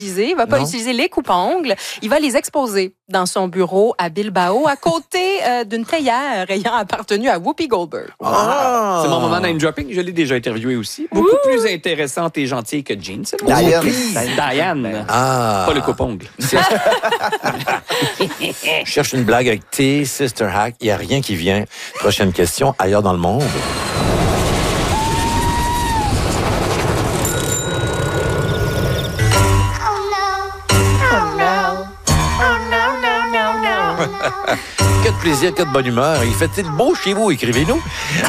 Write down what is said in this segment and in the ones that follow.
Il va pas utiliser les coupe-ongles. Il va les exposer dans son bureau à Bilbao, à côté d'une théière ayant appartenu à Whoopi Goldberg. C'est mon moment name dropping. Je l'ai déjà interviewé aussi. Beaucoup plus intéressante et gentille que Jean. Diane. Pas le coupe-ongle. Je cherche une blague avec T, Sister Hack. Il n'y a rien qui vient. Prochaine question. Ailleurs dans le monde. Que de plaisir, que de bonne humeur. Il fait-il beau chez vous? Écrivez-nous.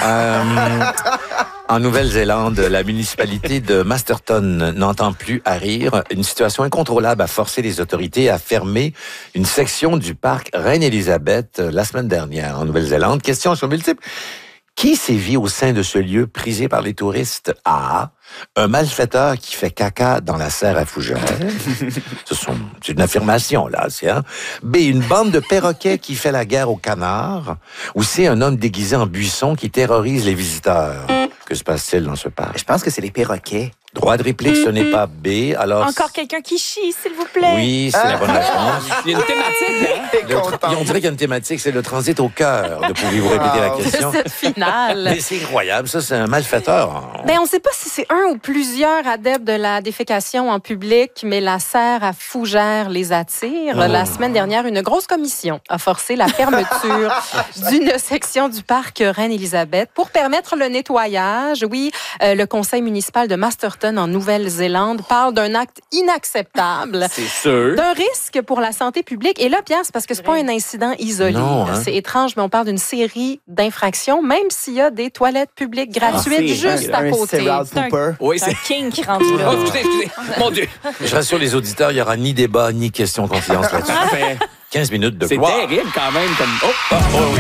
En Nouvelle-Zélande, la municipalité de Masterton n'entend plus à rire. Une situation incontrôlable a forcé les autorités à fermer une section du parc Reine-Élisabeth la semaine dernière en Nouvelle-Zélande. Question sur multiple. Qui sévit au sein de ce lieu prisé par les touristes? A. Un malfaiteur qui fait caca dans la serre à fougères. C'est une affirmation, là. B. Une bande de perroquets qui fait la guerre aux canards. Ou C. Un homme déguisé en buisson qui terrorise les visiteurs. Que se passe-t-il dans ce parc? Je pense que c'est les perroquets. Droit de réplique, ce n'est pas B. Alors, Encore quelqu'un qui chie, s'il vous plaît. oui, c'est la bonne réponse. Il y a une thématique, hein? On dirait qu'il y a une thématique, c'est le transit au cœur. Pouvez-vous répéter la question? De cette finale. Mais c'est incroyable, ça, c'est un malfaiteur. Ben, on ne sait pas si c'est un ou plusieurs adeptes de la défécation en public, mais la serre à fougères les attire. La semaine dernière, une grosse commission a forcé la fermeture d'une section du parc Reine-Élisabeth pour permettre le nettoyage. Oui, le conseil municipal de Masterton en Nouvelle-Zélande parle d'un acte inacceptable. C'est sûr. D'un risque pour la santé publique. Et là, Pierre, c'est parce que c'est pas un incident isolé. Non, hein? C'est étrange, mais on parle d'une série d'infractions, même s'il y a des toilettes publiques gratuites juste à côté. Oui, C'est un king qui rentre là. Oh, excusez. Mon Dieu. Je rassure les auditeurs, il n'y aura ni débat, ni question confiance là-dessus. Parfait. 15 minutes de C'est gloire. terrible quand même. Comme... Oh, oui.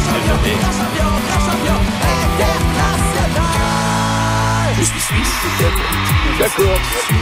Je suis suisse. D'accord.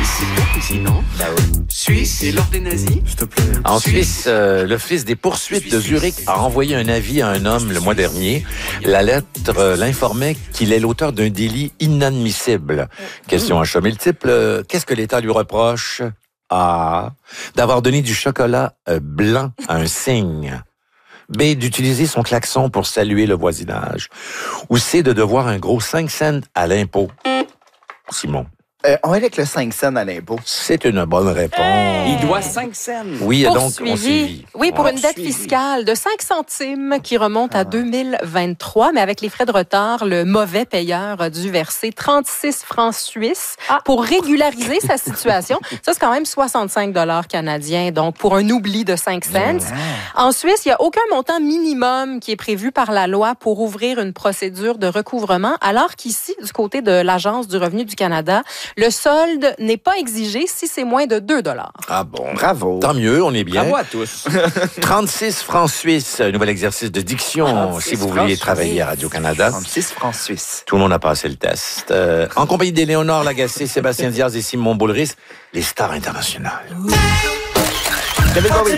Suisse et l'ordre des nazis. S'il te plaît. En Suisse, l'Office des poursuites de Zurich a envoyé un avis à un homme le mois dernier. La lettre l'informait qu'il est l'auteur d'un délit inadmissible. Question à choix multiple. Qu'est-ce que l'État lui reproche? A. D'avoir donné du chocolat blanc à un cygne. B. D'utiliser son klaxon pour saluer le voisinage. Ou C. De devoir un gros 5 cents à l'impôt. Simon. On va avec le 5 cents à l'impôt. C'est une bonne réponse. Il doit 5 cents. Oui, donc on Poursuivi. suivi. Oui, pour une dette Poursuivi. fiscale de 5 centimes qui remonte à 2023, mais avec les frais de retard, le mauvais payeur a dû verser 36 francs suisses pour régulariser sa situation. Ça, c'est quand même 65 $ canadiens, donc pour un oubli de 5 cents. En Suisse, il n'y a aucun montant minimum qui est prévu par la loi pour ouvrir une procédure de recouvrement, alors qu'ici, du côté de l'Agence du revenu du Canada, le solde n'est pas exigé si c'est moins de 2 $. Ah bon. Bravo. Tant mieux, on est bien. Bravo à tous. 36 francs suisses, nouvel exercice de diction si vous vouliez travailler à Radio-Canada. 36 francs suisses. Tout le monde a passé le test. En compagnie d'Éléonore Lagacé, Sébastien Diaz et Simon Boulris, les stars internationales. David Bowie.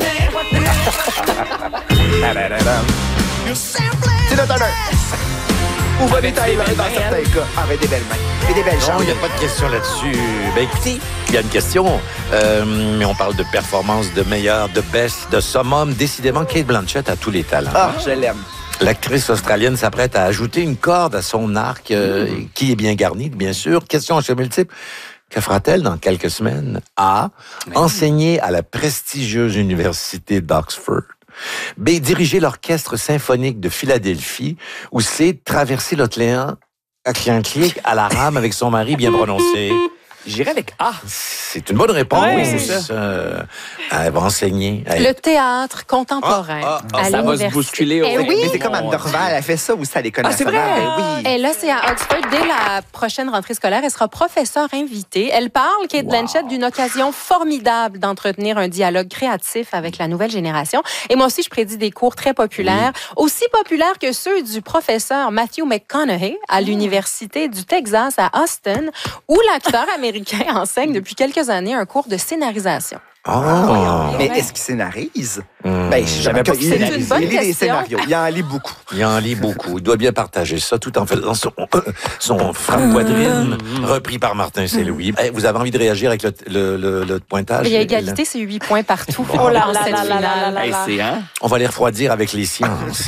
C'est notre honneur. Ou va détailler dans certains cas. Avec des belles mains. Et des belles Non, jambes. il n'y a pas de question là-dessus. Ben écoutez, il y a une question, mais on parle de performance, de meilleur, de best, de summum. Décidément, Cate Blanchett a tous les talents. Ah, je l'aime. L'actrice australienne s'apprête à ajouter une corde à son arc, qui est bien garni, bien sûr. Question à choix multiple. Que fera-t-elle dans quelques semaines? A. Enseigner à la prestigieuse université d'Oxford. B. Diriger l'orchestre symphonique de Philadelphie. Ou C. Traverser l'océan Atlantique à la rame avec son mari bien prononcé. J'irai avec A. C'est une bonne réponse. Oui, c'est ça. Elle va enseigner. Le théâtre contemporain à Ça va se l'université. bousculer. Eh oui. Mais c'est comme Anne Dorval, elle fait ça aussi à l'École c'est nationale. vrai? Ben oui. Et là, c'est à Oxford. Dès la prochaine rentrée scolaire, elle sera professeure invitée. Elle parle, Cate Blanchett, d'une occasion formidable d'entretenir un dialogue créatif avec la nouvelle génération. Et moi aussi, je prédis des cours très populaires, aussi populaires que ceux du professeur Matthew McConaughey à l'Université du Texas à Austin, où l'acteur américain enseigne depuis quelques années un cours de scénarisation. Mais est-ce qu'il scénarise? J'avais pas C'est une bonne question. Les scénarios. Il en lit beaucoup. Il en lit beaucoup. Il doit bien partager ça tout en faisant son frappe-poitrine repris par Martin Saint-Louis. Vous avez envie de réagir avec le pointage? Il y a égalité, c'est 8 points partout. Oh là dans là cette là là finale. là là. C'est, hein? On va les refroidir avec les sciences.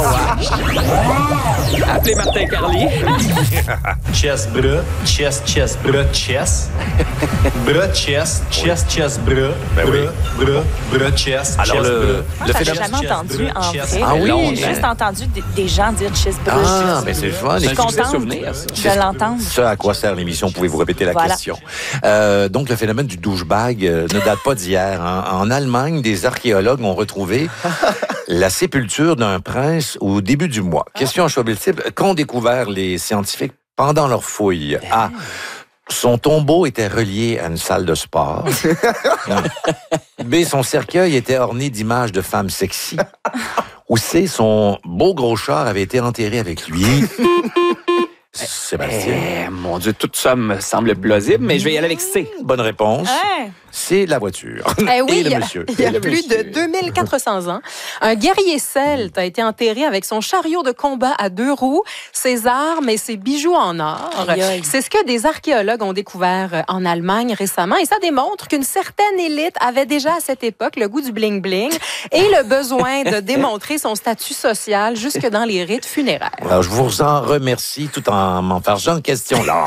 Appelez Martin Carly. Chest, bras, chest, chest, bras, chest. Bras, chest, chest, chest, bras. Bras, chest, Alors, chest, le Moi, j'avais phénomène... jamais entendu en vrai. Ah oui? J'ai juste entendu des gens dire chest, bras, Ah, mais c'est le fun. Je suis contente souvenir, ça. de l'entendre. Ce à quoi sert l'émission, pouvez-vous répéter la Voilà. question? Donc, le phénomène du douchebag ne date pas d'hier. Hein. En Allemagne, des archéologues ont retrouvé la sépulture d'un prince au début du mois. Question à choix multiple. Qu'ont découvert les scientifiques pendant leur fouille? A. Son tombeau était relié à une salle de sport. B. Son cercueil était orné d'images de femmes sexy. Ou C. Son beau gros char avait été enterré avec lui. Sébastien. Mon Dieu, tout ça me semble plausible, mais je vais y aller avec C. Bonne réponse. Ouais. C'est la voiture. Oui, Et le monsieur. il y a plus de 2400 ans, un guerrier celte a été enterré avec son chariot de combat à 2 roues, ses armes et ses bijoux en or. Aïe, aïe. C'est ce que des archéologues ont découvert en Allemagne récemment et ça démontre qu'une certaine élite avait déjà à cette époque le goût du bling-bling et le besoin de démontrer son statut social jusque dans les rites funéraires. Alors, je vous en remercie tout en m'enfargeant de questions là.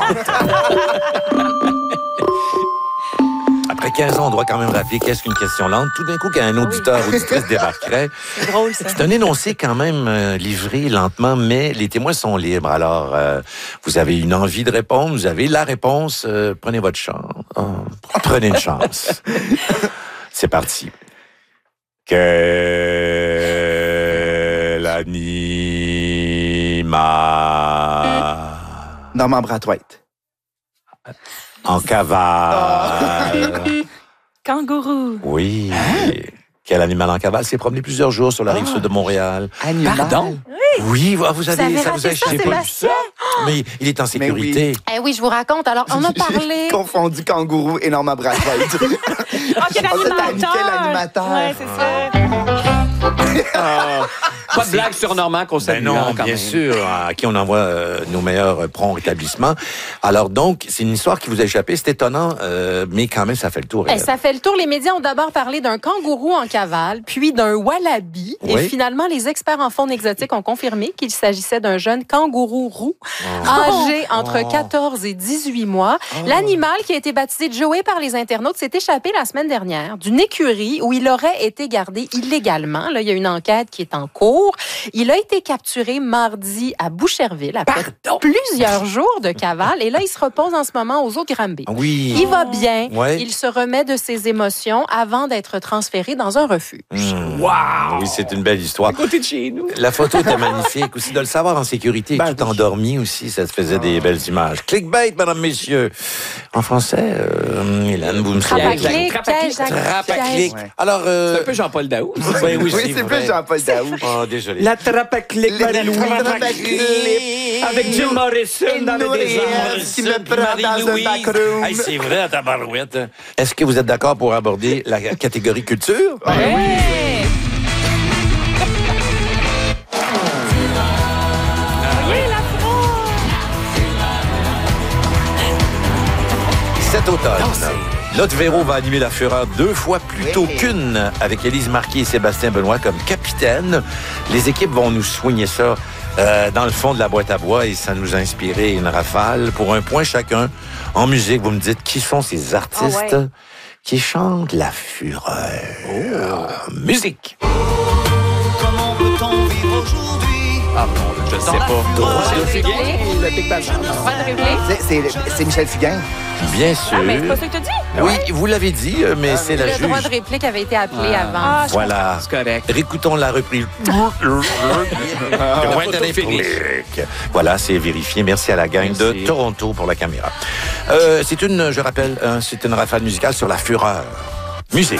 Après 15 ans, on doit quand même rappeler qu'est-ce qu'une question lente. Tout d'un coup, quand un auditeur ou auditrice débarquerait, C'est drôle, ça. c'est un énoncé quand même livré lentement, mais les témoins sont libres. Alors, vous avez une envie de répondre, vous avez la réponse, prenez votre chance. Oh, prenez une chance. C'est parti. Quel animal Norman Brathwaite. en cavale? Kangourou. Oui. Quel animal en cavale s'est promené plusieurs jours sur la rive sud de Montréal? Animal. Pardon? Oui, vous avez, ça vous a raté ça, échappé. J'ai pas vu Sébastien? ça. Mais il est en sécurité. Eh oui, je vous raconte. Alors, on a parlé... J'ai confondu kangourou et Norman Brathwaite. Quel animateur! Quel animateur! Ouais, c'est ça. Pas de blague sur Normand qu'on salue. Ben non, quand bien même. sûr, à qui on envoie nos meilleurs prompts rétablissements. Alors donc, c'est une histoire qui vous a échappé, c'est étonnant, mais quand même, ça fait le tour. Eh, ça fait le tour. Les médias ont d'abord parlé d'un kangourou en cavale, puis d'un wallaby. Oui. Et finalement, les experts en faune exotique ont confirmé qu'il s'agissait d'un jeune kangourou roux, âgé entre 14 et 18 mois. L'animal, qui a été baptisé Joey par les internautes, s'est échappé la semaine dernière d'une écurie où il aurait été gardé illégalement. Là, il y a une enquête qui est en cours. Il a été capturé mardi à Boucherville après plusieurs jours de cavale. Et là, il se repose en ce moment aux eaux de Granby. Oui. Il va bien. Ouais. Il se remet de ses émotions avant d'être transféré dans un refuge. Wow! Oui, c'est une belle histoire. À côté de chez nous. La photo était magnifique. Aussi, de le savoir en sécurité, tout endormi aussi, ça te faisait des belles images. Clickbait, mesdames, messieurs. En français, Hélène, vous me Trapaclic, Trapaclic. Trapaclic. Ouais. Alors, C'est un peu Jean-Paul Daou. oui, Oui, c'est vrai. plus Jean-Paul Daou. Oh, désolé. La Trapaclic, Marie-Louis. Trapaclic. Avec Jim Morrison dans les déserts. Qui me prend dans un backroom. Hey, c'est vrai, à ta barouette. Est-ce que vous êtes d'accord pour aborder la catégorie culture? Ouais. Cet automne, Lotte Véro va animer la Fureur 2 fois plus tôt qu'une, avec Élise Marquis et Sébastien Benoît comme capitaine. Les équipes vont nous soigner ça dans le fond de la boîte à bois et ça nous a inspiré une rafale. Pour un point chacun, en musique, vous me dites qui sont ces artistes qui chantent la Fureur. Musique. Comment peut-on vivre aujourd'hui? Ah non, je sais pas. Droit de réplique. Le Big Bang. Pas de réplique? C'est Michel Fugain. Bien sûr. Ah, mais c'est pas ça que tu dis? Oui, vous l'avez dit, mais c'est la Le juge. droit de réplique avait été appelé avant. Ah, Voilà. C'est correct. Récoutons la reprise. Droit de réplique. Voilà, c'est vérifié. Merci à la gang de Merci. Toronto pour la caméra. C'est une, je rappelle, c'est une rafale musicale sur la Fureur. Musique.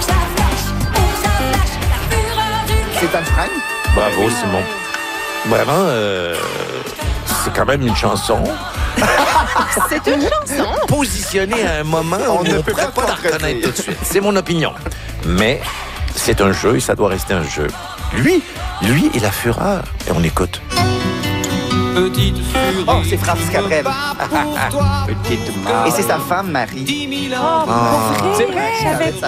C'est Anne Frank. Bravo, Simon. Vraiment, c'est quand même une chanson. C'est une chanson. Positionné à un moment où on ne pourrait pas la reconnaître tout de suite. C'est mon opinion. Mais c'est un jeu et ça doit rester un jeu. Lui est la fureur. Et on écoute. Petite furie. Oh, c'est Francis Cabrel. Petite mort. Et c'est sa femme, Marie. C'est vrai. J'avais